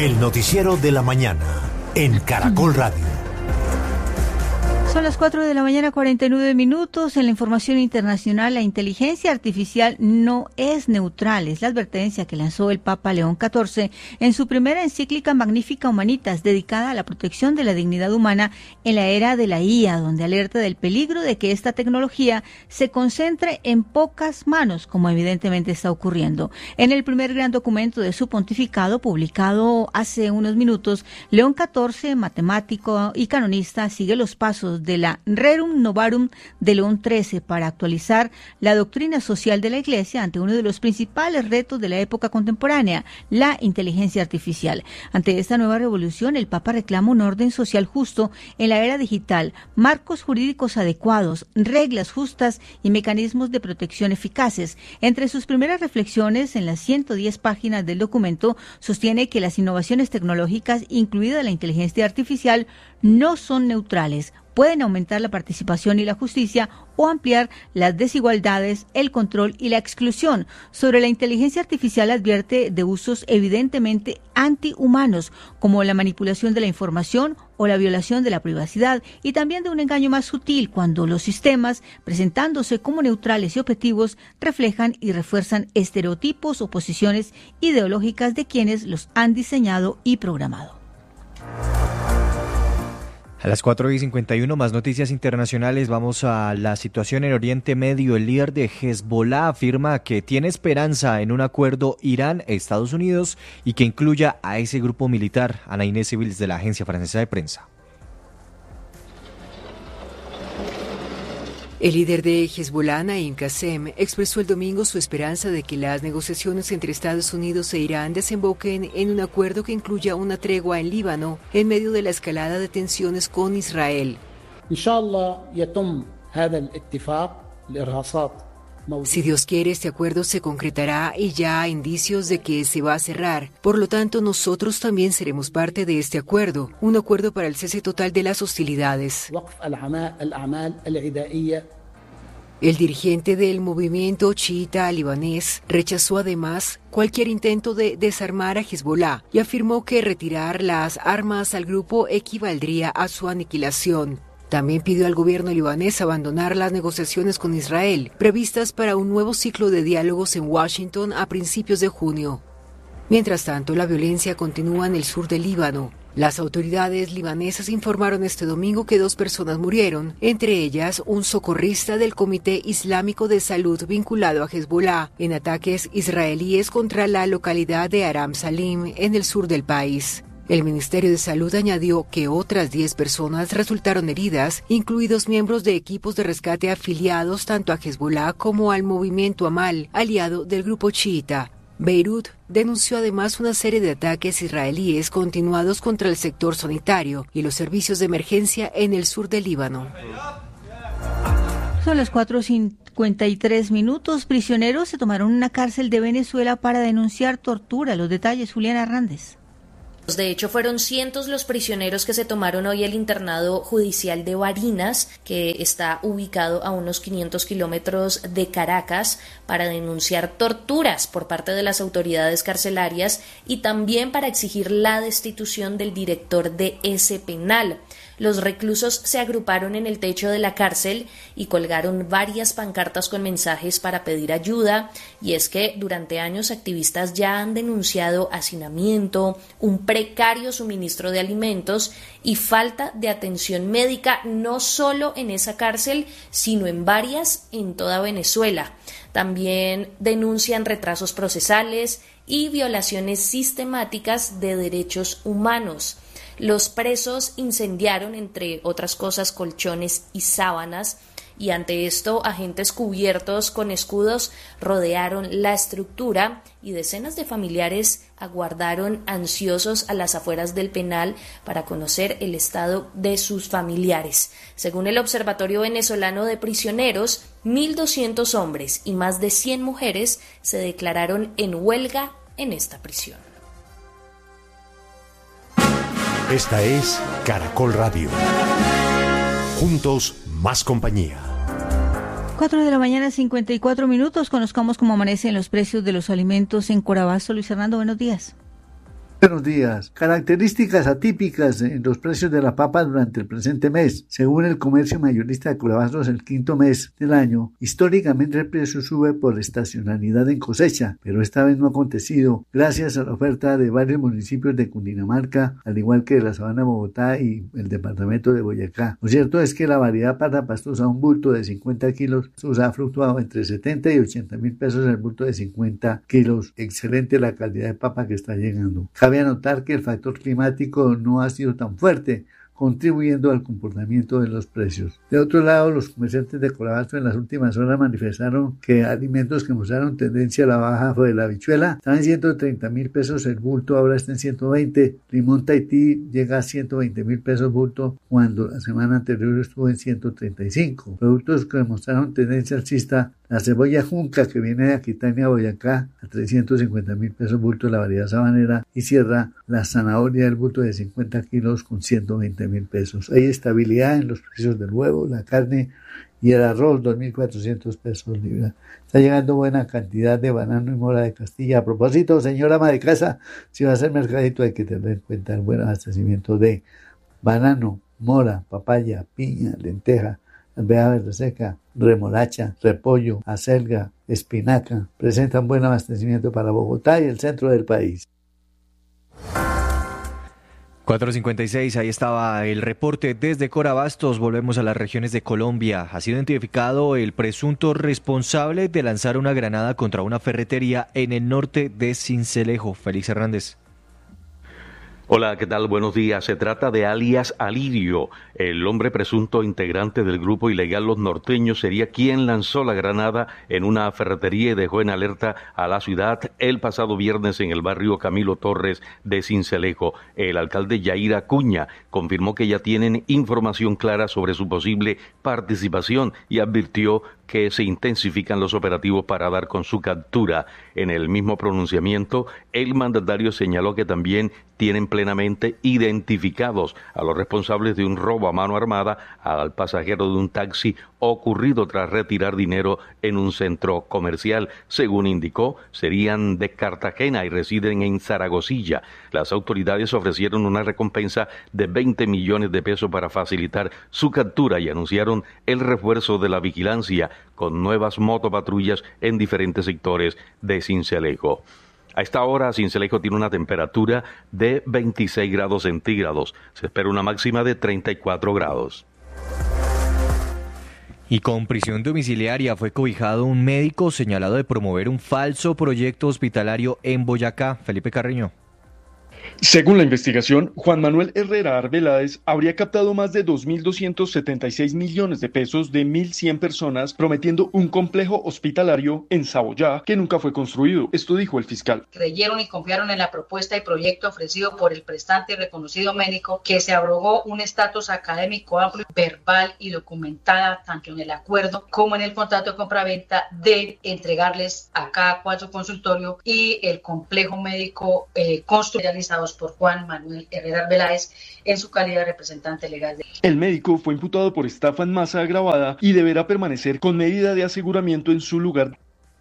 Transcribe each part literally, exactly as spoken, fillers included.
El noticiero de la mañana en Caracol Radio. Son las cuatro de la mañana, cuarenta y nueve minutos. En la información internacional, la inteligencia artificial no es neutral. Es la advertencia que lanzó el Papa León catorce en su primera encíclica Magnificat Humanitas, dedicada a la protección de la dignidad humana en la era de la I A, donde alerta del peligro de que esta tecnología se concentre en pocas manos, como evidentemente está ocurriendo. En el primer gran documento de su pontificado, publicado hace unos minutos, León catorce, matemático y canonista, sigue los pasos de la Rerum Novarum de León trece para actualizar la doctrina social de la Iglesia ante uno de los principales retos de la época contemporánea, la inteligencia artificial. Ante esta nueva revolución, el Papa reclama un orden social justo en la era digital, marcos jurídicos adecuados, reglas justas y mecanismos de protección eficaces. Entre sus primeras reflexiones, en las ciento diez páginas del documento, sostiene que las innovaciones tecnológicas, incluida la inteligencia artificial, no son neutrales. Pueden aumentar la participación y la justicia o ampliar las desigualdades, el control y la exclusión. Sobre la inteligencia artificial advierte de usos evidentemente antihumanos, como la manipulación de la información o la violación de la privacidad, y también de un engaño más sutil cuando los sistemas, presentándose como neutrales y objetivos, reflejan y refuerzan estereotipos o posiciones ideológicas de quienes los han diseñado y programado. A las cuatro y cincuenta y uno, más noticias internacionales. Vamos a la situación en Oriente Medio. El líder de Hezbollah afirma que tiene esperanza en un acuerdo Irán-Estados Unidos y que incluya a ese grupo militar. Ana Inés Civils, de la Agencia Francesa de Prensa. El líder de Hezbollah, Naim Qassem, expresó el domingo su esperanza de que las negociaciones entre Estados Unidos e Irán desemboquen en un acuerdo que incluya una tregua en Líbano en medio de la escalada de tensiones con Israel. Si Dios quiere, este acuerdo se concretará y ya hay indicios de que se va a cerrar. Por lo tanto, nosotros también seremos parte de este acuerdo, un acuerdo para el cese total de las hostilidades. El dirigente del movimiento chiita libanés rechazó además cualquier intento de desarmar a Hezbollah y afirmó que retirar las armas al grupo equivaldría a su aniquilación. También pidió al gobierno libanés abandonar las negociaciones con Israel, previstas para un nuevo ciclo de diálogos en Washington a principios de junio. Mientras tanto, la violencia continúa en el sur del Líbano. Las autoridades libanesas informaron este domingo que dos personas murieron, entre ellas un socorrista del Comité Islámico de Salud vinculado a Hezbollah, en ataques israelíes contra la localidad de Aram Salim, en el sur del país. El Ministerio de Salud añadió que otras diez personas resultaron heridas, incluidos miembros de equipos de rescate afiliados tanto a Hezbollah como al movimiento Amal, aliado del grupo chiita. Beirut denunció además una serie de ataques israelíes continuados contra el sector sanitario y los servicios de emergencia en el sur del Líbano. Son las cuatro cincuenta y tres minutos. Prisioneros se tomaron una cárcel de Venezuela para denunciar tortura. Los detalles, Juliana Hernández. De hecho, fueron cientos los prisioneros que se tomaron hoy el internado judicial de Barinas, que está ubicado a unos quinientos kilómetros de Caracas, para denunciar torturas por parte de las autoridades carcelarias y también para exigir la destitución del director de ese penal. Los reclusos se agruparon en el techo de la cárcel y colgaron varias pancartas con mensajes para pedir ayuda, y es que durante años activistas ya han denunciado hacinamiento, un precario suministro de alimentos y falta de atención médica, no solo en esa cárcel, sino en varias en toda Venezuela. También denuncian retrasos procesales y violaciones sistemáticas de derechos humanos. Los presos incendiaron, entre otras cosas, colchones y sábanas, y ante esto agentes cubiertos con escudos rodearon la estructura y decenas de familiares aguardaron ansiosos a las afueras del penal para conocer el estado de sus familiares. Según el Observatorio Venezolano de Prisioneros, mil doscientos hombres y más de cien mujeres se declararon en huelga en esta prisión. Esta es Caracol Radio. Juntos, más compañía. cuatro de la mañana, cincuenta y cuatro minutos. Conozcamos cómo amanecen los precios de los alimentos en Corabastro. Luis Fernando, buenos días. Buenos días. Características atípicas en los precios de la papa durante el presente mes. Según el comercio mayorista de Corabastos, el quinto mes del año, históricamente el precio sube por estacionalidad en cosecha, pero esta vez no ha acontecido gracias a la oferta de varios municipios de Cundinamarca, al igual que de la Sabana de Bogotá y el departamento de Boyacá. Lo cierto es que la variedad para pastosa, un bulto de cincuenta kilos, ha fluctuado entre setenta y ochenta mil pesos el bulto de cincuenta kilos. Excelente la calidad de papa que está llegando. Cabe anotar que el factor climático no ha sido tan fuerte, contribuyendo al comportamiento de los precios. De otro lado, los comerciantes de Corabastos en las últimas horas manifestaron que alimentos que mostraron tendencia a la baja fue la habichuela, estaba en ciento treinta mil pesos el bulto, ahora está en ciento veinte, limón Tahití llega a ciento veinte mil pesos bulto, cuando la semana anterior estuvo en ciento treinta y cinco. Productos que mostraron tendencia alcista: la cebolla junca, que viene de Aquitania, Boyacá, a trescientos cincuenta mil pesos bulto, la variedad sabanera, y cierra la zanahoria del bulto de cincuenta kilos con ciento veinte mil pesos. Hay estabilidad en los precios del huevo, la carne y el arroz, dos mil cuatrocientos pesos libra. Está llegando buena cantidad de banano y mora de Castilla. A propósito, señora ama de casa, si va a hacer mercadito hay que tener en cuenta el buen abastecimiento de banano, mora, papaya, piña, lenteja, alveja verde seca, remolacha, repollo, acelga, espinaca. Presentan buen abastecimiento para Bogotá y el centro del país. cuatro cincuenta y seis, ahí estaba el reporte desde Corabastos. Volvemos a las regiones de Colombia. Ha sido identificado el presunto responsable de lanzar una granada contra una ferretería en el norte de Sincelejo. Félix Hernández. Hola, ¿qué tal? Buenos días. Se trata de alias Alirio. El hombre presunto integrante del grupo ilegal Los Norteños sería quien lanzó la granada en una ferretería y dejó en alerta a la ciudad el pasado viernes en el barrio Camilo Torres de Sincelejo. El alcalde Yair Acuña confirmó que ya tienen información clara sobre su posible participación y advirtió que se intensifican los operativos para dar con su captura. En el mismo pronunciamiento, el mandatario señaló que también tienen plenamente identificados a los responsables de un robo a mano armada al pasajero de un taxi ocurrido tras retirar dinero en un centro comercial. Según indicó, serían de Cartagena y residen en Zaragozilla. Las autoridades ofrecieron una recompensa de veinte millones de pesos para facilitar su captura y anunciaron el refuerzo de la vigilancia con nuevas motopatrullas en diferentes sectores de Sincelejo. A esta hora, Sincelejo tiene una temperatura de veintiséis grados centígrados. Se espera una máxima de treinta y cuatro grados. Y con prisión domiciliaria fue cobijado un médico señalado de promover un falso proyecto hospitalario en Boyacá. Felipe Carreño. Según la investigación, Juan Manuel Herrera Arbeláez habría captado más de dos mil doscientos setenta y seis millones de pesos de mil cien personas prometiendo un complejo hospitalario en Saboyá que nunca fue construido. Esto dijo el fiscal. Creyeron y confiaron en la propuesta y proyecto ofrecido por el prestante y reconocido médico, que se abrogó un estatus académico amplio, verbal y documentada tanto en el acuerdo como en el contrato de compraventa, de entregarles a cada cual su consultorio y el complejo médico eh, construido por Juan Manuel Herrera Arbeláez en su calidad de representante legal. De... El médico fue imputado por estafa en masa agravada y deberá permanecer con medida de aseguramiento en su lugar.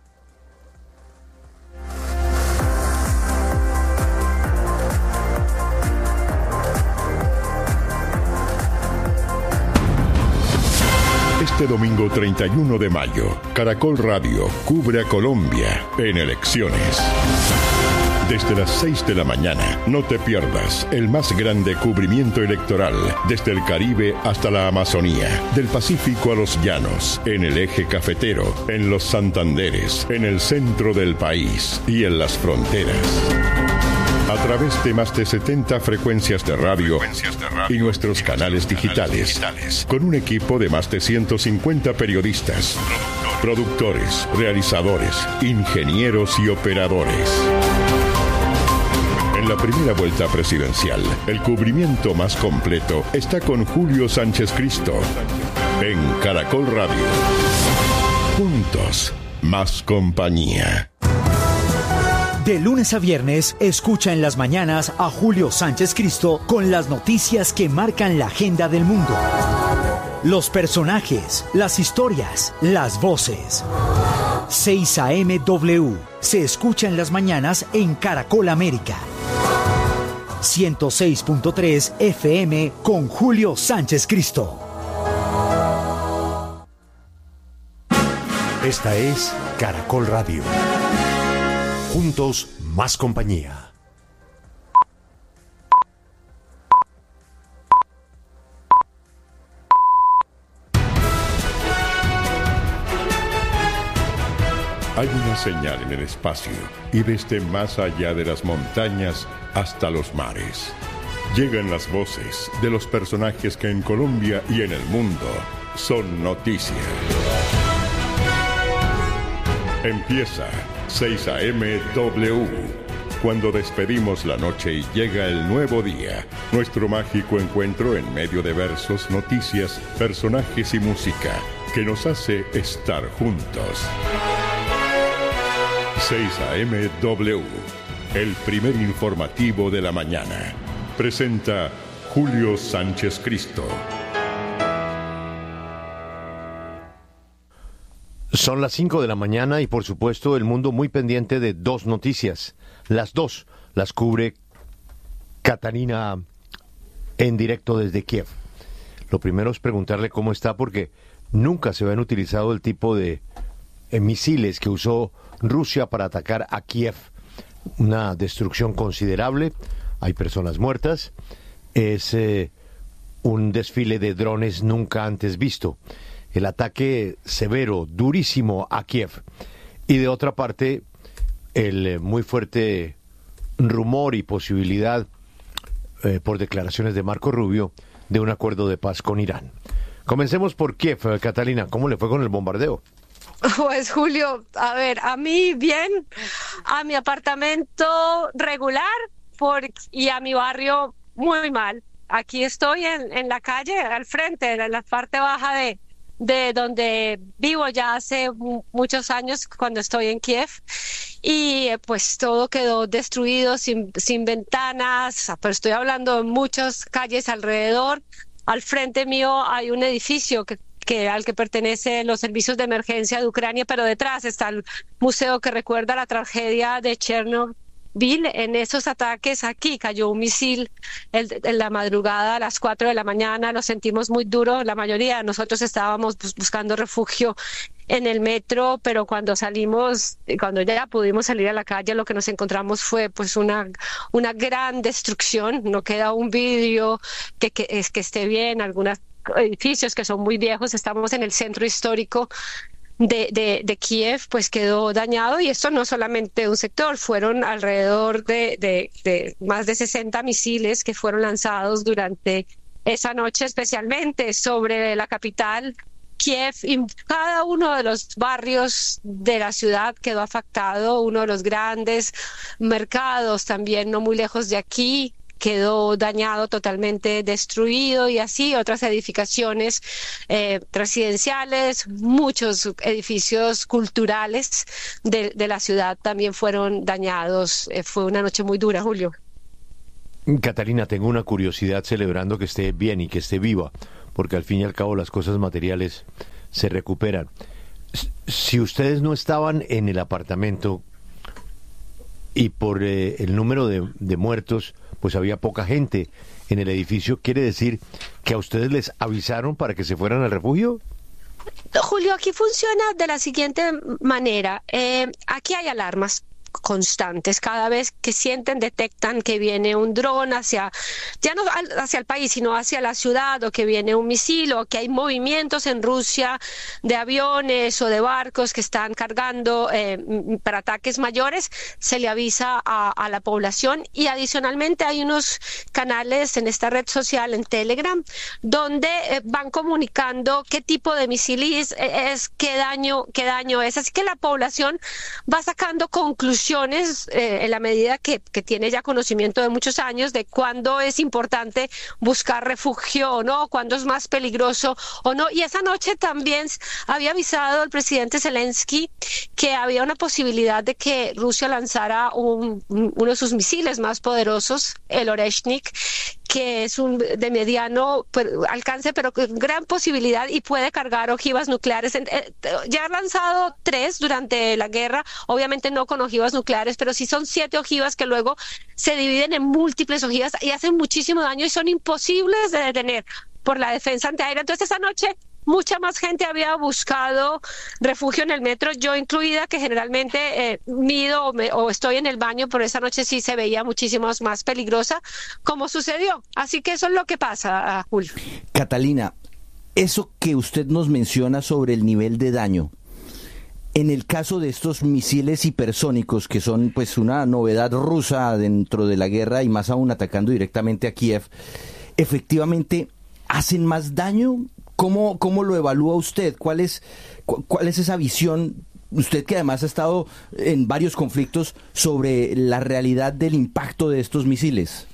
Este domingo treinta y uno de mayo, Caracol Radio cubre a Colombia en elecciones. Desde las seis de la mañana, no te pierdas el más grande cubrimiento electoral desde el Caribe hasta la Amazonía, del Pacífico a los llanos, en el eje cafetero, en los Santanderes, en el centro del país y en las fronteras. A través de más de setenta frecuencias de radio, frecuencias de radio y nuestros y canales, nuestros digitales, canales digitales, con un equipo de más de ciento cincuenta periodistas, productores, realizadores, ingenieros y operadores. En la primera vuelta presidencial, el cubrimiento más completo está con Julio Sánchez Cristo en Caracol Radio. Juntos, más compañía. De lunes a viernes, escucha en las mañanas a Julio Sánchez Cristo con las noticias que marcan la agenda del mundo. Los personajes, las historias, las voces. seis A M W se escucha en las mañanas en Caracol América. ciento seis punto tres F M con Julio Sánchez Cristo. Esta es Caracol Radio. Juntos, más compañía. Hay una señal en el espacio y desde más allá de las montañas hasta los mares. Llegan las voces de los personajes que en Colombia y en el mundo son noticia. Empieza seis A M W. Cuando despedimos la noche y llega el nuevo día, nuestro mágico encuentro en medio de versos, noticias, personajes y música que nos hace estar juntos. seis A M W, el primer informativo de la mañana. Presenta Julio Sánchez Cristo. Son las cinco de la mañana y por supuesto el mundo muy pendiente de dos noticias. Las dos las cubre Catalina en directo desde Kiev. Lo primero es preguntarle cómo está porque nunca se habían utilizado el tipo de eh, misiles que usó Rusia para atacar a Kiev. Una destrucción considerable, hay personas muertas, es eh, un desfile de drones nunca antes visto. El ataque severo, durísimo a Kiev. Y de otra parte, el eh, muy fuerte rumor y posibilidad, eh, por declaraciones de Marco Rubio, de un acuerdo de paz con Irán. Comencemos por Kiev, eh, Catalina. ¿Cómo le fue con el bombardeo? Pues Julio, a ver, a mí bien, a mi apartamento regular por, y a mi barrio muy mal. Aquí estoy en, en la calle, al frente, en la parte baja de, de donde vivo ya hace muchos años cuando estoy en Kiev. Y pues todo quedó destruido, sin, sin ventanas, pero estoy hablando de muchas calles alrededor. Al frente mío hay un edificio que que al que pertenecen los servicios de emergencia de Ucrania, pero detrás está el museo que recuerda la tragedia de Chernobyl. En esos ataques aquí cayó un misil en, en la madrugada a las cuatro de la mañana, lo sentimos muy duro, la mayoría de nosotros estábamos bus- buscando refugio en el metro, pero cuando salimos, cuando ya pudimos salir a la calle, lo que nos encontramos fue pues una, una gran destrucción. No queda un vidrio que, que, es, que esté bien, algunas edificios que son muy viejos. Estamos en el centro histórico de, de, de Kiev, pues quedó dañado, y esto no solamente un sector, fueron alrededor de, de, de más de sesenta misiles que fueron lanzados durante esa noche, especialmente sobre la capital Kiev, y cada uno de los barrios de la ciudad quedó afectado. Uno de los grandes mercados, también no muy lejos de aquí, quedó dañado, totalmente destruido, y así otras edificaciones eh, residenciales, muchos edificios culturales de, de la ciudad también fueron dañados. Eh, fue una noche muy dura, Julio. Catalina, tengo una curiosidad, celebrando que esté bien y que esté viva, porque al fin y al cabo las cosas materiales se recuperan. Si ustedes no estaban en el apartamento y por eh, el número de, de muertos, pues había poca gente en el edificio, ¿quiere decir que a ustedes les avisaron para que se fueran al refugio? Julio, aquí funciona de la siguiente manera. Eh, aquí hay alarmas constantes. Cada vez que sienten, detectan que viene un dron hacia, ya no hacia el país, sino hacia la ciudad, o que viene un misil, o que hay movimientos en Rusia de aviones o de barcos que están cargando eh, para ataques mayores, se le avisa a, a la población. Y adicionalmente hay unos canales en esta red social, en Telegram, donde eh, van comunicando qué tipo de misil es, es qué daño, qué daño es. Así que la población va sacando conclusiones Eh, en la medida que, que tiene ya conocimiento de muchos años de cuándo es importante buscar refugio o no, cuándo es más peligroso o no. Y esa noche también había avisado el presidente Zelensky que había una posibilidad de que Rusia lanzara un, uno de sus misiles más poderosos, el Oreshnik, que es un de mediano alcance, pero con gran posibilidad y puede cargar ojivas nucleares. Ya ha lanzado tres durante la guerra, obviamente no con ojivas nucleares, pero sí son siete ojivas que luego se dividen en múltiples ojivas y hacen muchísimo daño y son imposibles de detener por la defensa antiaérea. Entonces esa noche mucha más gente había buscado refugio en el metro, yo incluida, que generalmente eh, mido o, me, o estoy en el baño, pero esa noche sí se veía muchísimo más peligrosa, como sucedió. Así que eso es lo que pasa, Julio. Catalina, eso que usted nos menciona sobre el nivel de daño, en el caso de estos misiles hipersónicos, que son pues una novedad rusa dentro de la guerra y más aún atacando directamente a Kiev, ¿efectivamente hacen más daño? ¿Cómo, cómo lo evalúa usted? ¿Cuál es, cu- cuál es esa visión? Usted que además ha estado en varios conflictos sobre la realidad del impacto de estos misiles.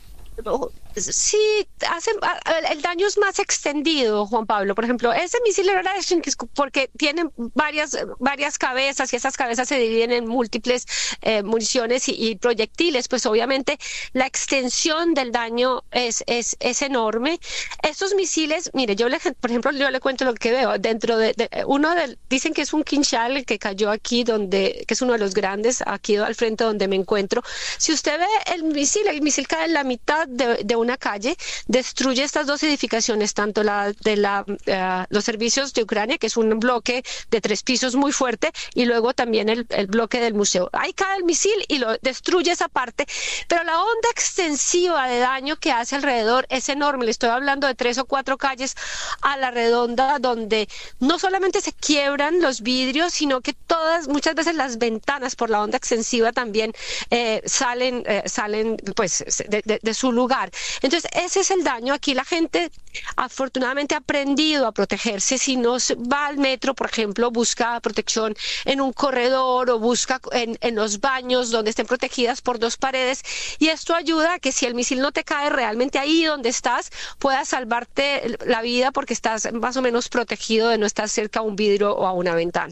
Sí, hacen, el daño es más extendido, Juan Pablo. Por ejemplo, ese misil era porque tiene varias varias cabezas y esas cabezas se dividen en múltiples eh, municiones y, y proyectiles. Pues obviamente la extensión del daño es es, es enorme. Estos misiles, mire, yo le, por ejemplo, yo le cuento lo que veo dentro de, de uno del, dicen que es un Kinshal el que cayó aquí, donde que es uno de los grandes aquí al frente donde me encuentro. Si usted ve el misil, el misil cae en la mitad de, de una calle, destruye estas dos edificaciones, tanto la de la, uh, los servicios de Ucrania, que es un bloque de tres pisos muy fuerte, y luego también el, el bloque del museo. Ahí cae el misil y lo destruye esa parte, pero la onda extensiva de daño que hace alrededor es enorme. Le estoy hablando de tres o cuatro calles a la redonda, donde no solamente se quiebran los vidrios, sino que todas, muchas veces las ventanas por la onda extensiva también eh, salen, eh, salen pues de, de, de su lugar. Entonces, ese es el daño. Aquí la gente afortunadamente ha aprendido a protegerse. Si no va al metro, por ejemplo, busca protección en un corredor o busca en, en los baños donde estén protegidas por dos paredes. Y esto ayuda a que si el misil no te cae realmente ahí donde estás, puedas salvarte la vida porque estás más o menos protegido de no estar cerca a un vidrio o a una ventana.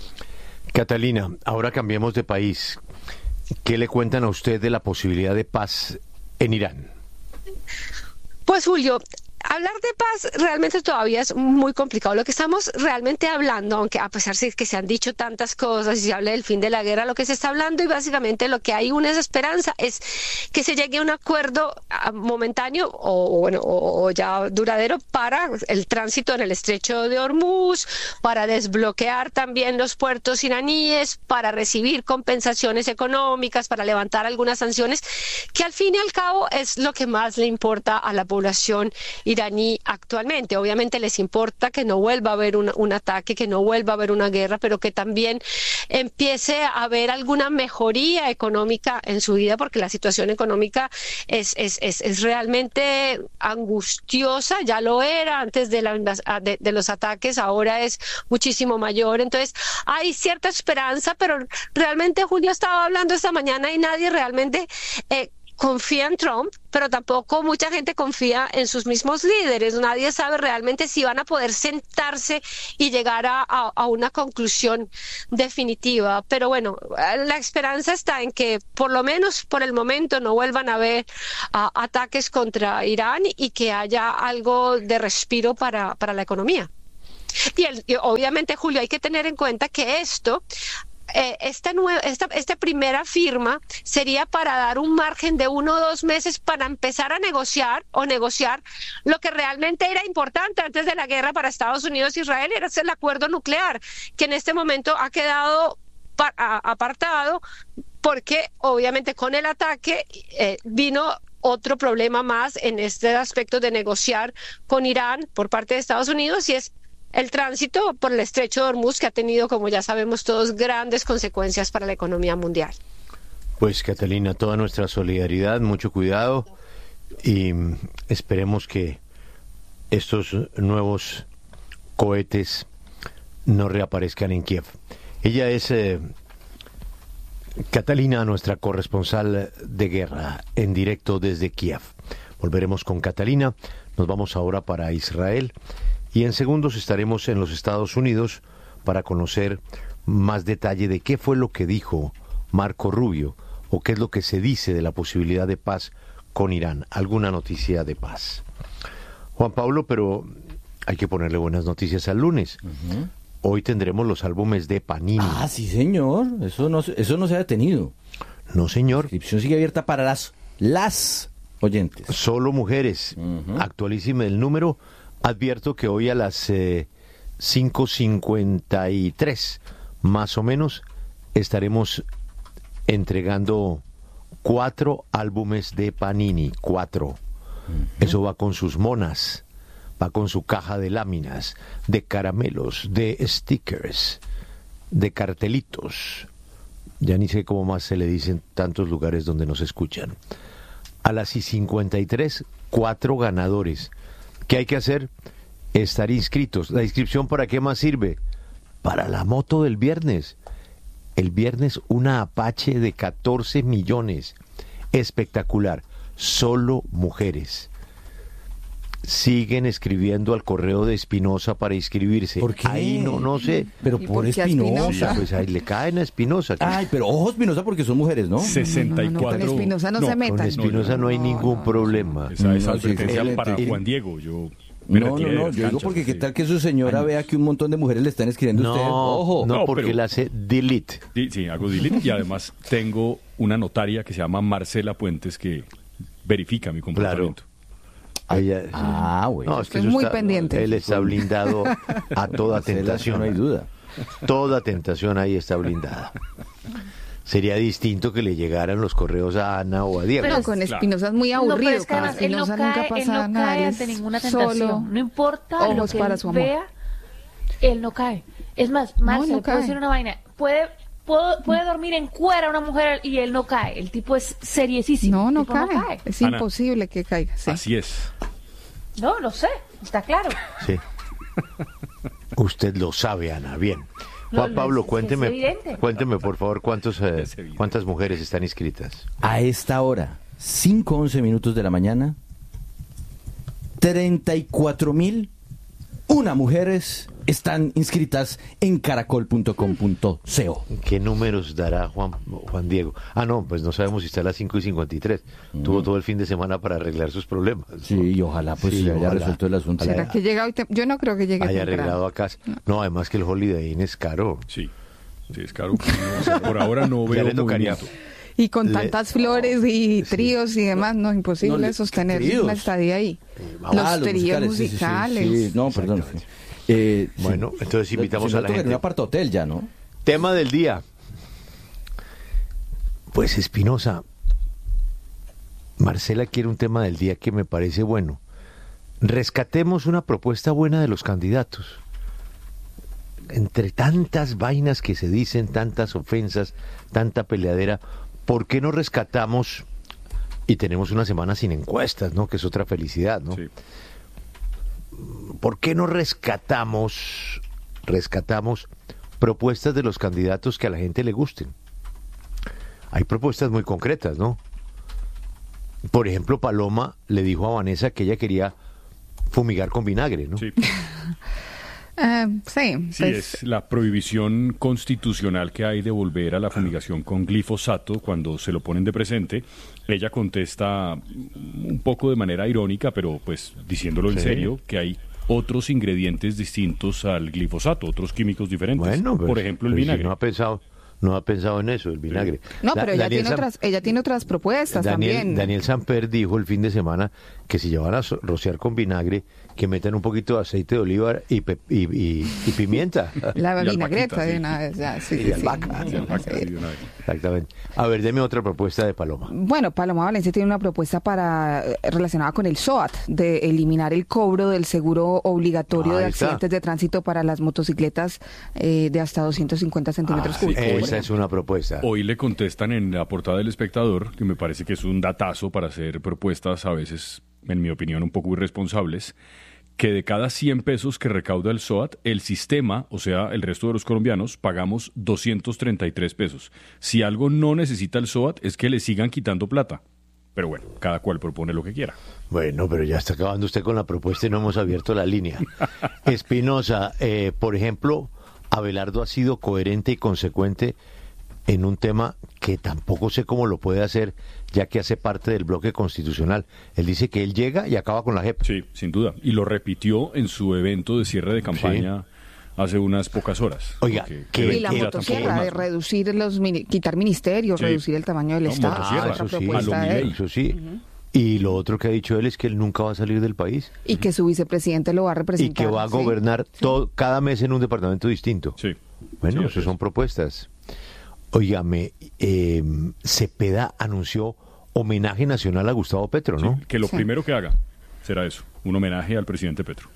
Catalina, ahora cambiemos de país. ¿Qué le cuentan a usted de la posibilidad de paz en Irán? Pues Julio, hablar de paz realmente todavía es muy complicado. Lo que estamos realmente hablando, aunque a pesar de que se han dicho tantas cosas y se habla del fin de la guerra, lo que se está hablando y básicamente lo que hay una esperanza es que se llegue a un acuerdo momentáneo o, bueno, o, o ya duradero para el tránsito en el estrecho de Hormuz, para desbloquear también los puertos iraníes, para recibir compensaciones económicas, para levantar algunas sanciones, que al fin y al cabo es lo que más le importa a la población iraní actualmente. Obviamente les importa que no vuelva a haber un, un ataque, que no vuelva a haber una guerra, pero que también empiece a haber alguna mejoría económica en su vida, porque la situación económica es, es, es, es realmente angustiosa. Ya lo era antes de, la, de, de los ataques, ahora es muchísimo mayor. Entonces hay cierta esperanza, pero realmente Julio estaba hablando esta mañana y nadie realmente eh, confía en Trump, pero tampoco mucha gente confía en sus mismos líderes. Nadie sabe realmente si van a poder sentarse y llegar a, a, a una conclusión definitiva. Pero bueno, la esperanza está en que por lo menos por el momento no vuelvan a haber uh, ataques contra Irán y que haya algo de respiro para, para la economía. Y, el, y obviamente, Julio, hay que tener en cuenta que esto Eh, esta, nueva, esta, esta primera firma sería para dar un margen de uno o dos meses para empezar a negociar o negociar lo que realmente era importante antes de la guerra para Estados Unidos e Israel, era el acuerdo nuclear, que en este momento ha quedado pa- a, apartado porque obviamente con el ataque eh, vino otro problema más en este aspecto de negociar con Irán por parte de Estados Unidos, y es el tránsito por el estrecho de Hormuz, que ha tenido, como ya sabemos todos, grandes consecuencias para la economía mundial. Pues Catalina, toda nuestra solidaridad, mucho cuidado y esperemos que estos nuevos cohetes no reaparezcan en Kiev. Ella es eh, Catalina, nuestra corresponsal de guerra, en directo desde Kiev. Volveremos con Catalina, nos vamos ahora para Israel. Y en segundos estaremos en los Estados Unidos para conocer más detalle de qué fue lo que dijo Marco Rubio o qué es lo que se dice de la posibilidad de paz con Irán. Alguna noticia de paz. Juan Pablo, pero hay que ponerle buenas noticias al lunes. Uh-huh. Hoy tendremos los álbumes de Panini. Ah, sí, señor. Eso no, eso no se ha detenido. No, señor. La inscripción sigue abierta para las, las oyentes. Solo mujeres. Uh-huh. Actualísime el número. Advierto que hoy a las eh, cinco cincuenta y tres, más o menos, estaremos entregando cuatro álbumes de Panini. Cuatro. Uh-huh. Eso va con sus monas. Va con su caja de láminas, de caramelos, de stickers, de cartelitos. Ya ni sé cómo más se le dice en tantos lugares donde nos escuchan. A las cincuenta y tres, cuatro ganadores. ¿Qué hay que hacer? Estar inscritos. ¿La inscripción para qué más sirve? Para la moto del viernes. El viernes una Apache de catorce millones. Espectacular. Solo mujeres. Siguen escribiendo al correo de Espinosa para inscribirse. ¿Por qué? Ahí no, no sé. Pero por Espinosa. Pues ahí le caen a Espinosa. Ay, pero ojo Espinosa porque son mujeres, ¿no? sesenta y cuatro. No, no, no, con Espinosa no, no se metan. Con Espinosa no, no hay ningún no, problema. Esa es no, advertencia sí, para el, Juan Diego. Yo no, no, no, yo digo porque sí. Qué tal que su señora Ay, vea que un montón de mujeres le están escribiendo no, a usted. Ojo. No, porque pero, él hace delete. Sí, sí, hago delete y además tengo una notaria que se llama Marcela Puentes que verifica mi comportamiento. Claro. Ella, ah, bueno. No, es que Estoy muy está, pendiente. Él está blindado a toda tentación. No hay duda. Toda tentación ahí está blindada. Sería distinto que le llegaran los correos a Ana o a Diego. Pero con Espinosa es muy aburrido. No, es que además, Espinosa él no cae, nunca pasa él no nada. Cae ante ninguna tentación. Solo no importa lo que para él su amor. vea, él no cae. Es más, Marcel, no, no puedo decir una vaina. Puede... Puedo, puede dormir en cuera una mujer y él no cae. El tipo es seriesísimo. No, no, cae. no cae. Es Ana, imposible que caiga. Sí. Así es. No, lo sé. Está claro. Sí. Usted lo sabe, Ana. Bien. Juan no, Pablo, es, cuénteme, es cuénteme por favor cuántos, eh, cuántas mujeres están inscritas. A esta hora, cinco once minutos de la mañana, treinta y cuatro mil una mujeres están inscritas en caracol punto com punto co. ¿Qué números dará Juan, Juan Diego? Ah, no, pues no sabemos si está a las cinco y cincuenta y tres. Mm. Tuvo todo el fin de semana para arreglar sus problemas, ¿no? Sí, y ojalá pues sí, se haya ojalá, resuelto el asunto. ¿Será haya, que llega hoy? Te... Yo no creo que llegue haya temprano. Arreglado a casa. No. no, además que el Holiday Inn es caro. Sí, sí es caro. No, o sea, por ahora no veo movimiento. Y con tantas le... flores y tríos sí. y demás, no, imposible no, sostener ¿tríos? Una estadía ahí. Eh, los ah, tríos musicales. musicales. Sí, sí, sí. No, perdón. Eh, bueno, sí. Entonces invitamos si a la gente. En un aparta hotel ya, ¿no? Tema del día. Pues Espinosa, Marcela quiere un tema del día que me parece bueno. Rescatemos una propuesta buena de los candidatos. Entre tantas vainas que se dicen, tantas ofensas, tanta peleadera, ¿por qué no rescatamos? Y tenemos una semana sin encuestas, ¿no? Que es otra felicidad, ¿no? Sí. ¿Por qué no rescatamos, rescatamos propuestas de los candidatos que a la gente le gusten? Hay propuestas muy concretas, ¿no? Por ejemplo, Paloma le dijo a Vanessa que ella quería fumigar con vinagre, ¿no? Sí. Uh, sí, sí pues... es la prohibición constitucional que hay de volver a la fumigación con glifosato cuando se lo ponen de presente. Ella contesta un poco de manera irónica, pero pues diciéndolo en sí. serio, que hay otros ingredientes distintos al glifosato, otros químicos diferentes. Bueno, pues, por ejemplo el pues vinagre. Si no ha pensado, no ha pensado en eso, el vinagre. No, pero ella tiene, Sam... otras, ella tiene otras propuestas Daniel, también. Daniel Samper dijo el fin de semana que si llevan a rociar con vinagre, que metan un poquito de aceite de oliva y, pe y, y, y pimienta. La vinagreta de una vez, ya, sí, y sí, albahaca. sí, albahaca sí. Exactamente. A ver, deme otra propuesta de Paloma. Bueno, Paloma Valencia tiene una propuesta para relacionada con el SOAT, de eliminar el cobro del seguro obligatorio ah, de accidentes está. de tránsito para las motocicletas eh, de hasta doscientos cincuenta centímetros ah, cúbicos. Sí, esa es una propuesta. Hoy le contestan en la portada del Espectador, que me parece que es un datazo para hacer propuestas a veces, en mi opinión, un poco irresponsables, que de cada cien pesos que recauda el SOAT, el sistema, o sea, el resto de los colombianos, pagamos doscientos treinta y tres pesos. Si algo no necesita el SOAT, es que le sigan quitando plata. Pero bueno, cada cual propone lo que quiera. Bueno, pero ya está acabando usted con la propuesta y no hemos abierto la línea. Espinosa, eh, por ejemplo, Abelardo ha sido coherente y consecuente en un tema que tampoco sé cómo lo puede hacer, ya que hace parte del bloque constitucional. Él dice que él llega y acaba con la J E P. Sí, sin duda. Y lo repitió en su evento de cierre de campaña sí. hace unas pocas horas. Oiga, que, y la motosierra de reducir los, quitar ministerios, sí. reducir el tamaño del no, Estado. Ah, eso sí, eso sí. Uh-huh. Y lo otro que ha dicho él es que él nunca va a salir del país. Y que su vicepresidente lo va a representar. Y que va a gobernar sí. todo, cada mes en un departamento distinto. Sí. Bueno, sí, eso son propuestas. Óigame, eh, Cepeda anunció homenaje nacional a Gustavo Petro, ¿no? Sí, que lo sí. primero que haga será eso, un homenaje al presidente Petro.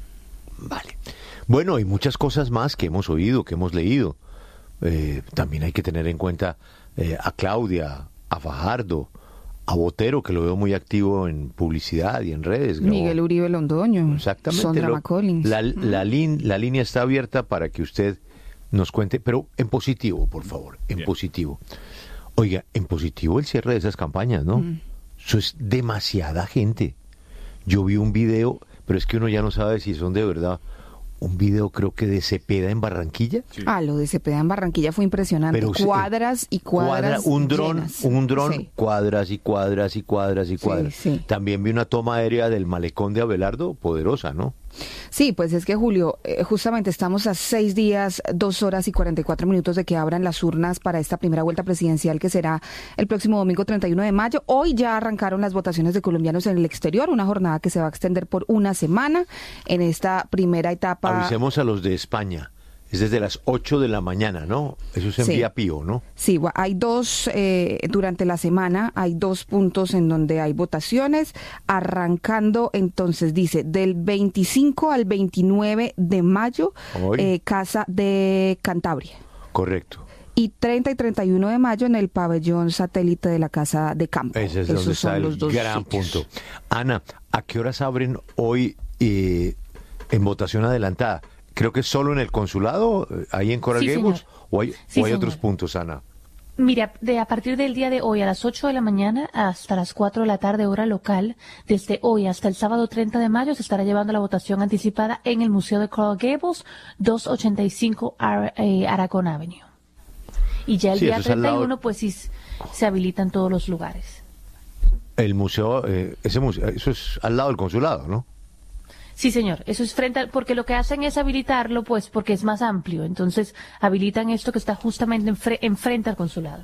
Vale. Bueno, hay muchas cosas más que hemos oído, que hemos leído. Eh, también hay que tener en cuenta eh, a Claudia, a Fajardo, a Botero, que lo veo muy activo en publicidad y en redes. Grabó. Miguel Uribe Londoño. Exactamente. Sondra lo, McCollins. La, la, lin, la línea está abierta para que usted nos cuente, pero en positivo, por favor, en Bien. positivo. Oiga, en positivo el cierre de esas campañas, ¿no? Mm. Eso es demasiada gente. Yo vi un video, pero es que uno ya no sabe si son de verdad. Un video creo que de Cepeda en Barranquilla. Sí. Ah, lo de Cepeda en Barranquilla fue impresionante. Pero, cuadras y cuadras. Cuadra, un dron, llenas. un dron, sí. cuadras y cuadras y cuadras y cuadras. Sí, sí. También vi una toma aérea del malecón de Abelardo, poderosa, ¿no? Sí, pues es que Julio, eh, justamente estamos a seis días, dos horas y cuarenta y cuatro minutos de que abran las urnas para esta primera vuelta presidencial que será el próximo domingo treinta y uno de mayo. Hoy ya arrancaron las votaciones de colombianos en el exterior, una jornada que se va a extender por una semana en esta primera etapa. Avisemos a los de España. Es desde las ocho de la mañana, ¿no? Eso se envía sí. Pío, ¿no? Sí, hay dos, eh, durante la semana hay dos puntos en donde hay votaciones, arrancando entonces, dice, del veinticinco al veintinueve de mayo, eh, Casa de Cantabria. Correcto. Y treinta y treinta y uno de mayo en el pabellón satélite de la Casa de Campo. Ese es Esos donde está son el los dos gran sitios. punto. Ana, ¿a qué horas abren hoy eh, en votación adelantada? Creo que es solo en el consulado, ahí en Coral sí, Gables, o hay, sí, o hay otros puntos, Ana. Mira, de a partir del día de hoy a las ocho de la mañana hasta las cuatro de la tarde hora local, desde hoy hasta el sábado treinta de mayo se estará llevando la votación anticipada en el Museo de Coral Gables, doscientos ochenta y cinco Ar- eh, Aragón Avenue. Y ya el sí, día treinta y uno lado... pues sí se habilitan todos los lugares. El museo, eh, ese museo, eso es al lado del consulado, ¿no? Sí, señor, eso es frente al, porque lo que hacen es habilitarlo, pues, porque es más amplio. Entonces, habilitan esto que está justamente enfre, enfrente al consulado.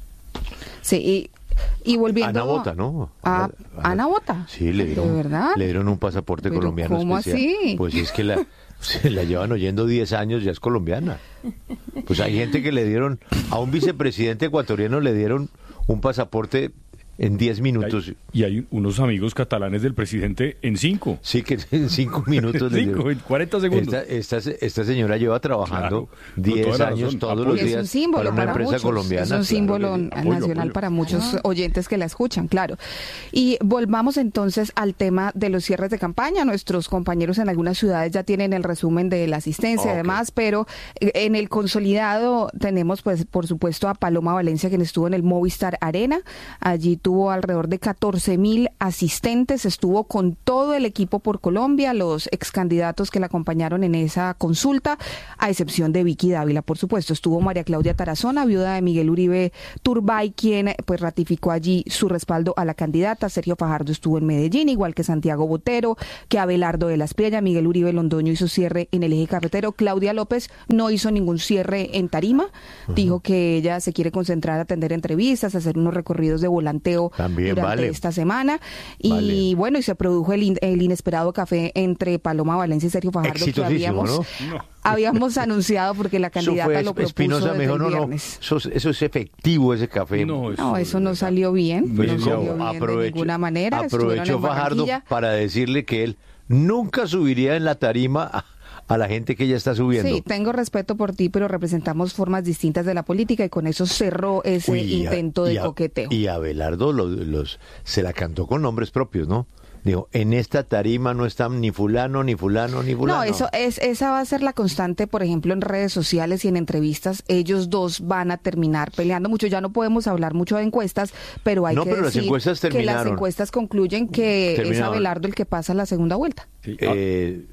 Sí, y, y volviendo... Ana Bota, ¿no? A, Ana Bota. Sí, le dieron, ¿de verdad? Le dieron un pasaporte ¿Pero colombiano cómo especial. así? Pues es que la, se la llevan oyendo diez años, ya es colombiana. Pues hay gente que le dieron, a un vicepresidente ecuatoriano le dieron un pasaporte en diez minutos. Y hay, y hay unos amigos catalanes del presidente en cinco. Sí, que en cinco minutos. cinco, en cuarenta segundos. Esta, esta, esta señora lleva trabajando diez claro, años todos los días es un símbolo para una para empresa muchos, colombiana. Es un símbolo claro, nacional apoyo, apoyo. para muchos oyentes que la escuchan, claro. Y volvamos entonces al tema de los cierres de campaña. Nuestros compañeros en algunas ciudades ya tienen el resumen de la asistencia y okay. demás, pero en el consolidado tenemos, pues, por supuesto, a Paloma Valencia, quien estuvo en el Movistar Arena. Allí tuvo alrededor de catorce mil asistentes, estuvo con todo el equipo por Colombia, los ex candidatos que la acompañaron en esa consulta, a excepción de Vicky Dávila, por supuesto. Estuvo María Claudia Tarazona, viuda de Miguel Uribe Turbay, quien pues ratificó allí su respaldo a la candidata. Sergio Fajardo estuvo en Medellín, igual que Santiago Botero, que Abelardo de la Espriella. Miguel Uribe Londoño hizo cierre en el eje cafetero. Claudia López no hizo ningún cierre en tarima, uh-huh. dijo que ella se quiere concentrar a atender entrevistas, a hacer unos recorridos de volanteo También, durante vale. esta semana. Y vale. bueno, y se produjo el, in, el inesperado café entre Paloma Valencia y Sergio Fajardo, que habíamos, ¿no? No. habíamos anunciado porque la candidata fue, lo propuso Espinosa desde mejor, el no, viernes. No, eso, eso es efectivo, ese café. No, eso no, eso no salió bien. Pues no no, salió bien aprovecho, de ninguna manera. Aprovechó Fajardo para decirle que él nunca subiría en la tarima a, a la gente que ya está subiendo. Sí, tengo respeto por ti, pero representamos formas distintas de la política y con eso cerró ese Uy, intento a, de a, coqueteo. Y Abelardo los, los, se la cantó con nombres propios, ¿no? Digo, en esta tarima no están ni fulano, ni fulano, ni fulano. No, eso es, esa va a ser la constante, por ejemplo, en redes sociales y en entrevistas. Ellos dos van a terminar peleando mucho. Ya no podemos hablar mucho de encuestas, pero hay no, que pero decir las encuestas que las encuestas concluyen que terminaron. Es Abelardo el que pasa a la segunda vuelta. Sí, eh,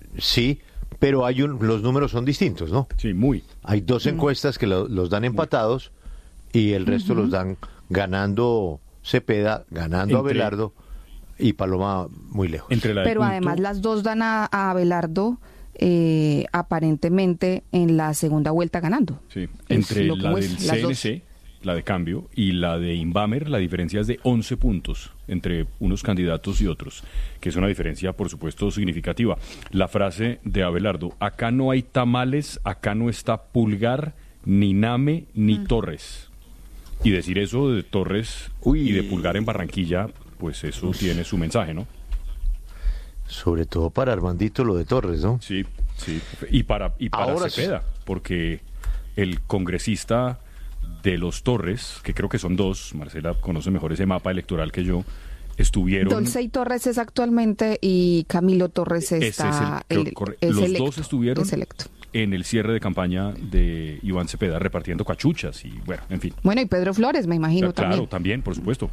sí, pero hay un, los números son distintos, ¿no? Sí, muy. Hay dos encuestas que lo, los dan empatados y el resto Ujú. los dan ganando Cepeda, ganando Entre- Abelardo y Paloma muy lejos. Entre la de Pero punto- además las dos dan a, a Abelardo eh, aparentemente en la segunda vuelta ganando. Sí, Es entre lo que la del muestra, las C N C, la de cambio, y la de Inbamer, la diferencia es de once puntos entre unos candidatos y otros, que es una diferencia, por supuesto, significativa. La frase de Abelardo, acá no hay tamales, acá no está Pulgar, ni Name, ni Torres. Y decir eso de Torres y de Pulgar en Barranquilla, pues eso tiene su mensaje, ¿no? Sobre todo para Armandito lo de Torres, ¿no? Sí, sí. Y para, y para Ahora Cepeda, porque el congresista de los Torres, que creo que son dos, Marcela conoce mejor ese mapa electoral que yo, estuvieron... Dolcey Torres es actualmente y Camilo Torres Ese está es el- el- corre- es los electo, dos estuvieron es electo. en el cierre de campaña de Iván Cepeda, repartiendo cachuchas y bueno, en fin. Bueno, y Pedro Flores, me imagino claro, también. también, por supuesto.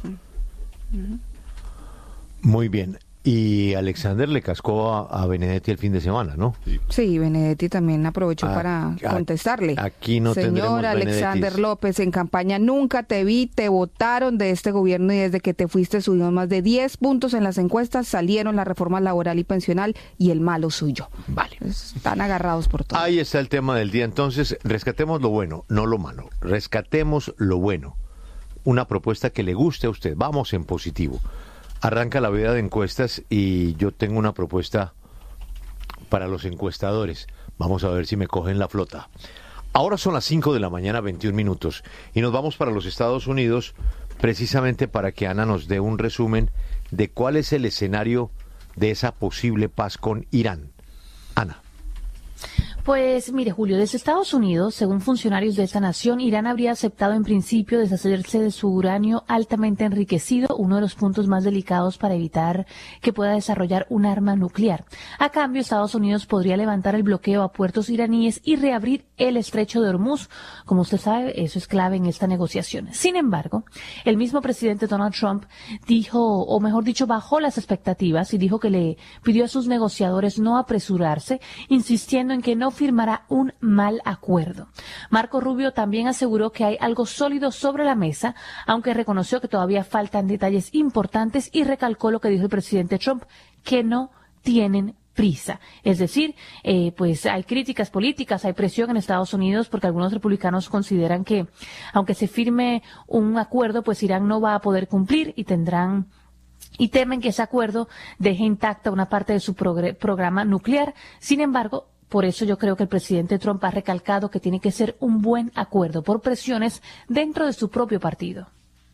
Muy bien. Y Alexander le cascó a, a Benedetti el fin de semana, ¿no? Sí, Benedetti también aprovechó Ah, para ah, contestarle. aquí no tendremos Señor Alexander Benedettis. López, en campaña nunca te vi, te votaron de este gobierno y desde que te fuiste subieron más de diez puntos en las encuestas, salieron la reforma laboral y pensional y el malo suyo. Vale. Están agarrados por todo. Ahí está el tema del día. Entonces, rescatemos lo bueno, no lo malo. Rescatemos lo bueno. Una propuesta que le guste a usted. Vamos en positivo. Arranca la vida de encuestas y yo tengo una propuesta para los encuestadores. Vamos a ver si me cogen la flota. Ahora son las cinco de la mañana, veintiún minutos, y nos vamos para los Estados Unidos precisamente para que Ana nos dé un resumen de cuál es el escenario de esa posible paz con Irán. Ana. Pues mire, Julio, desde Estados Unidos, según funcionarios de esta nación, Irán habría aceptado en principio deshacerse de su uranio altamente enriquecido, uno de los puntos más delicados para evitar que pueda desarrollar un arma nuclear. A cambio, Estados Unidos podría levantar el bloqueo a puertos iraníes y reabrir el estrecho de Hormuz. Como usted sabe, eso es clave en esta negociación. Sin embargo, el mismo presidente Donald Trump dijo, o mejor dicho, bajó las expectativas y dijo que le pidió a sus negociadores no apresurarse, insistiendo en que no firmará un mal acuerdo. Marco Rubio también aseguró que hay algo sólido sobre la mesa, aunque reconoció que todavía faltan detalles importantes y recalcó lo que dijo el presidente Trump, que no tienen prisa. Es decir, eh, pues hay críticas políticas, hay presión en Estados Unidos porque algunos republicanos consideran que aunque se firme un acuerdo, pues Irán no va a poder cumplir y tendrán y temen que ese acuerdo deje intacta una parte de su progre- programa nuclear. Sin embargo, por eso yo creo que el presidente Trump ha recalcado que tiene que ser un buen acuerdo por presiones dentro de su propio partido.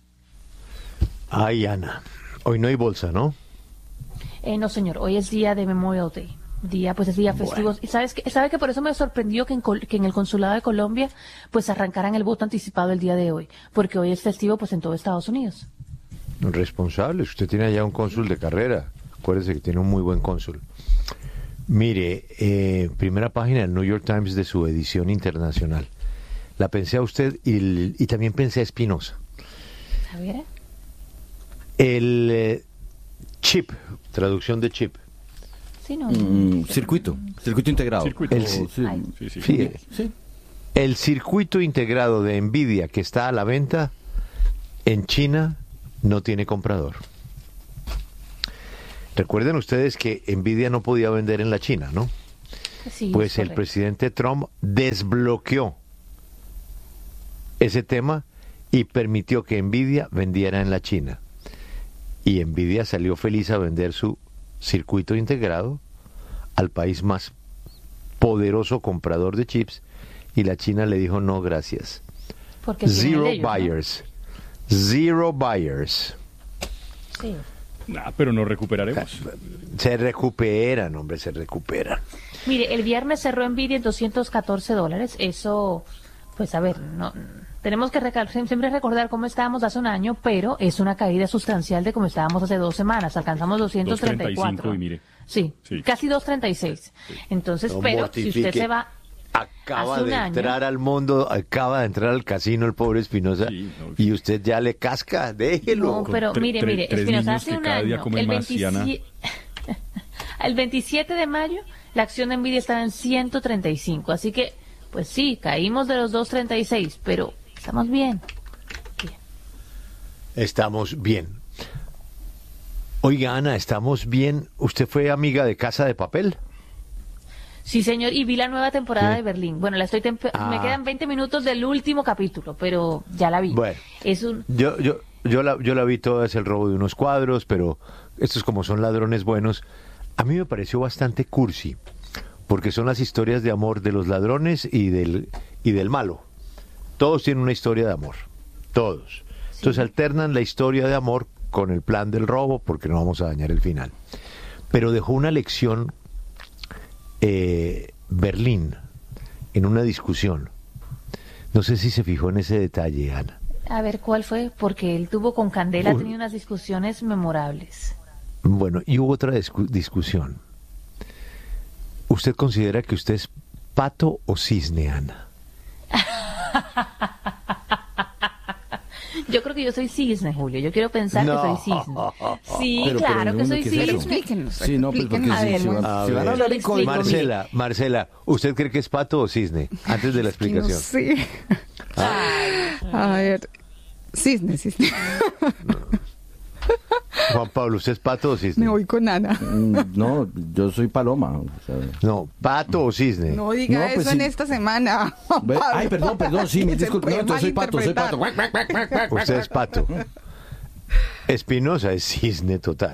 Ay, Ana. Hoy no hay bolsa, ¿no? Eh, no, señor, hoy es día de Memorial Day. Día, pues es día festivo. Y sabes que, sabe que por eso me sorprendió que en, Col- que en el consulado de Colombia, pues arrancaran el voto anticipado el día de hoy, porque hoy es festivo, pues en todo Estados Unidos. Responsable. Usted tiene allá un cónsul de carrera. Acuérdese que tiene un muy buen cónsul. Mire, eh, primera página del New York Times de su edición internacional. La pensé a usted y, y también pensé a Espinosa. A ver. El eh, chip, traducción de chip. Sí, no. Mm, circuito, circuito integrado. Circuito. El, ci- sí. Ay. Sí, sí. sí, Sí. el circuito integrado de Nvidia que está a la venta en China no tiene comprador. Recuerden ustedes que Nvidia no podía vender en la China, ¿no? Sí, Pues es el correcto. presidente Trump desbloqueó ese tema y permitió que Nvidia vendiera en la China. Y Nvidia salió feliz a vender su circuito integrado al país más poderoso comprador de chips y la China le dijo no gracias. Porque tiene Zero de ellos, ¿no? buyers. Zero buyers. Sí. Nah, pero nos recuperaremos. Se recuperan, hombre, se recuperan. Mire, el viernes cerró Nvidia en doscientos catorce dólares. Eso, pues a ver, no, tenemos que recal- siempre recordar cómo estábamos hace un año, pero es una caída sustancial de cómo estábamos hace dos semanas. Alcanzamos doscientos treinta y cuatro. doscientos treinta y cinco y mire. Sí, Sí. casi doscientos treinta y seis. Entonces, No pero si usted mortifique. se va Acaba hace un de año, entrar al mundo, acaba de entrar al casino el pobre Espinosa Sí, no. y usted ya le casca, déjelo. No, pero tre- mire, tre- mire, tres Espinosa, niños hace que un cada día año, comen el más, Diana. veintisiete, el veintisiete de mayo, la acción de Nvidia estaba en ciento treinta y cinco, así que, pues sí, caímos de los doscientos treinta y seis, pero estamos bien. Estamos bien. Oiga, Ana, ¿estamos bien? ¿Usted fue amiga de Casa de Papel? Sí, señor, y vi la nueva temporada Sí. de Berlín. Bueno, la estoy temp- Ah. me quedan veinte minutos del último capítulo, pero ya la vi. Bueno, es un yo, yo, yo, la, yo la vi toda, es el robo de unos cuadros, pero estos como son ladrones buenos, a mí me pareció bastante cursi, porque son las historias de amor de los ladrones y del, y del malo. Todos tienen una historia de amor, todos. Entonces alternan la historia de amor con el plan del robo, porque no vamos a dañar el final. Pero dejó una lección eh, Berlín en una discusión. No sé si se fijó en ese detalle, Ana. A ver, ¿cuál fue? Porque él tuvo con Candela, ha Uy. tenido unas discusiones memorables. Bueno, y hubo otra discu- discusión. ¿Usted considera que usted es pato o cisne, Ana? Yo creo que yo soy cisne, Julio. Yo quiero pensar No. que soy cisne. Sí, Pero, claro pero, que soy ¿qué es eso? cisne. Explíquenos. Sí, no, pues porque explíquenos. si, A ver, si van, a si van a ver. hablar en Explico. código... Marcela, Marcela, ¿usted cree que es pato o cisne? Antes de la Que no explicación. sé. A ver. Cisne, cisne. Juan Pablo, ¿usted es pato o cisne? Me voy con Ana. Mm, No, yo soy paloma. o sea. No, pato o cisne. No diga No, eso pues en sí. esta semana. Ve- Ay, perdón, perdón, sí, me Se disculpe. puede No, entonces soy pato, soy pato. malinterpretar. Usted es pato. Espinosa es cisne total.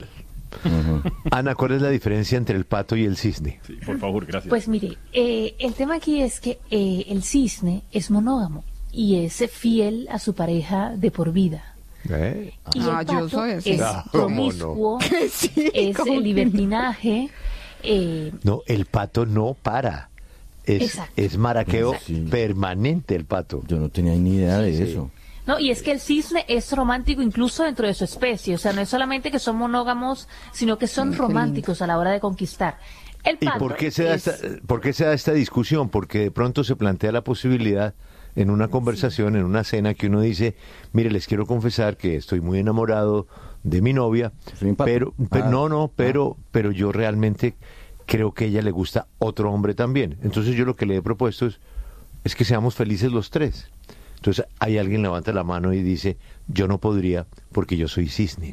Ana, ¿cuál es la diferencia entre el pato y el cisne? Sí, por favor, gracias. Pues mire, eh, el tema aquí es que eh, el cisne es monógamo y es fiel a su pareja de por vida. ¿Eh? Y Ah, el yo pato soy así. es Ah, ¿cómo promiscuo, Sí, es ¿cómo el que libertinaje. eh, No, el pato no para. Es, Exacto. es maraqueo Exacto. permanente el pato. Yo no tenía ni idea de Sí. eso. No, y es que el cisne es romántico incluso dentro de su especie. O sea, no es solamente que son monógamos, sino que son Ay, qué románticos a la hora de conquistar. El ¿Y pato por qué, se da es- esta, por qué se da esta discusión? Porque de pronto se plantea la posibilidad en una conversación, en una cena, que uno dice, mire, les quiero confesar que estoy muy enamorado de mi novia, Soy un pato. pero, pero Ah. no, no, pero, pero yo realmente creo que a ella le gusta otro hombre también. Entonces yo lo que le he propuesto es, es que seamos felices los tres. Entonces hay alguien levanta la mano y dice, yo no podría porque yo soy cisne.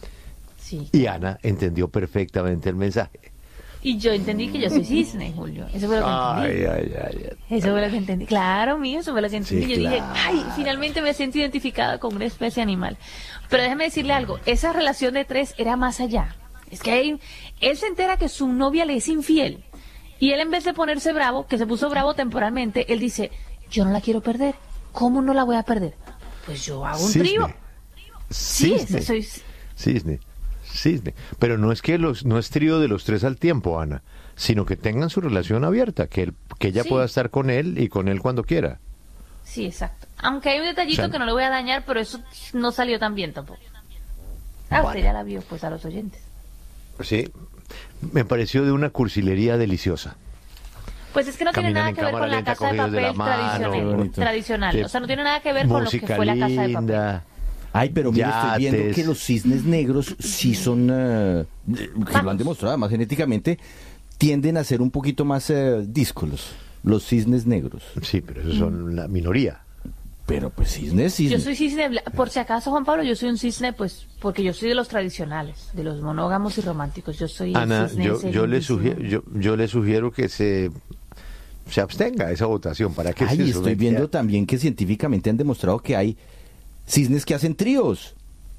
Sí. Y Ana entendió perfectamente el mensaje. Y yo entendí que yo soy cisne, Julio. Eso fue lo que entendí. Ay, ay, ay, ay. Eso fue lo que entendí. Claro, mío, eso fue lo que entendí. Sí, Yo dije, claro. ay, finalmente me siento identificada con una especie animal. Pero déjeme decirle algo, esa relación de tres era más allá. Es que ahí, él se entera que su novia le es infiel. Y él, en vez de ponerse bravo, que se puso bravo temporalmente, él dice, yo no la quiero perder. ¿Cómo no la voy a perder? Pues yo hago un Cisne. trío. Sí, Cisne. ese soy... Cisne, cisne. Pero no es que los, no es trío de los tres al tiempo, Ana, sino que tengan su relación abierta, que él, que ella Sí. pueda estar con él y con él cuando quiera. Sí, exacto. Aunque hay un detallito O sea, que no le voy a dañar, pero eso no salió tan bien tampoco. Ah, usted ya la vio, pues, a los oyentes. Sí, me pareció de una cursilería deliciosa. Pues es que no tiene Caminan nada en que ver cámara con la lenta, casa de cogidos de papel la mano. tradicional. Qué bonito. tradicional. Sí. O sea, no tiene nada que ver con lo que Música fue la casa de papel. linda. Ay, pero mire, estoy viendo Yates. que los cisnes negros sí son, eh, que lo han demostrado más genéticamente, tienden a ser un poquito más eh, díscolos, los cisnes negros. Sí, pero esos son la minoría. Pero pues cisne, cisne. Yo soy cisne, bla- por si acaso, Juan Pablo, yo soy un cisne, pues, porque yo soy de los tradicionales, de los monógamos y románticos. Yo soy el Ana, cisne yo, ese yo, le lindísimo. sugiero, yo, yo le sugiero que se, se abstenga de esa votación. ¿Para que Ay, estoy viendo también que científicamente han demostrado que hay cisnes que hacen tríos.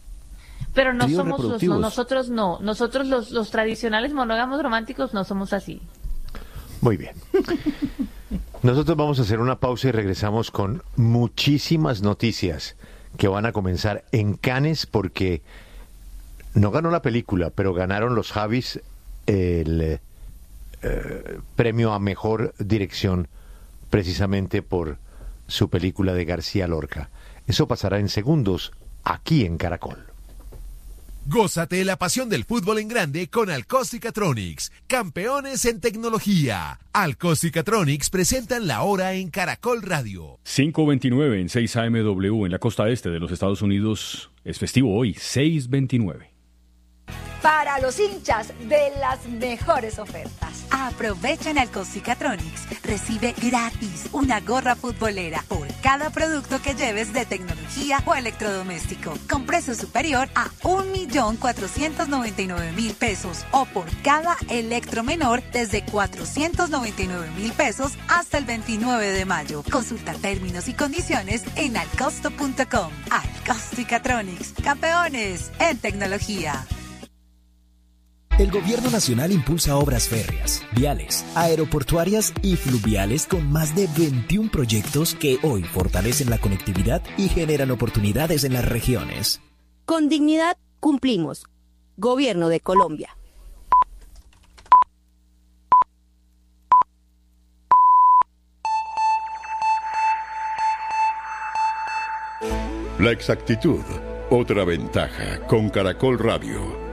Pero no tríos somos los, no, reproductivos. nosotros no, nosotros los, los tradicionales monógamos románticos no somos así. Muy bien. Nosotros vamos a hacer una pausa y regresamos con muchísimas noticias que van a comenzar en Cannes, porque no ganó la película, pero ganaron los Javis el eh, premio a mejor dirección precisamente por su película de García Lorca. Eso pasará en segundos aquí en Caracol. Gózate la pasión del fútbol en grande con Alcóstica-Tronics, campeones en tecnología. Alcóstica-Tronics presentan la hora en Caracol Radio. cinco veintinueve en seis A M W en la costa este de los Estados Unidos. Es festivo hoy, seis veintinueve. para los hinchas de las mejores ofertas. Aprovecha en Alcosicatronics. Recibe gratis una gorra futbolera por cada producto que lleves de tecnología o electrodoméstico, con precio superior a un millón cuatrocientos noventa y nueve mil pesos, o por cada electro menor desde cuatrocientos noventa y nueve mil pesos hasta el veintinueve de mayo. Consulta términos y condiciones en alcosto punto com. Alcosicatronics, campeones en tecnología. El Gobierno Nacional impulsa obras férreas, viales, aeroportuarias y fluviales con más de veintiún proyectos que hoy fortalecen la conectividad y generan oportunidades en las regiones. Con dignidad cumplimos. Gobierno de Colombia. La exactitud, otra ventaja con Caracol Radio.